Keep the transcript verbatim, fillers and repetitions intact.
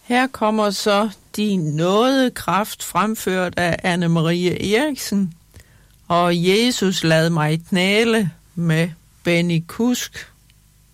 Her kommer så Din nådekraft, fremført af Anne-Marie Eriksen, og Jesus lad mig knæle med Benny Kusk.